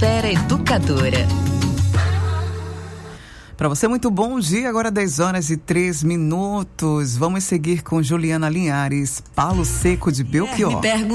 Esfera Educadora. Para você, muito bom dia. Agora 10h03. Vamos seguir com Juliana Linhares, Palo Seco de Belchior.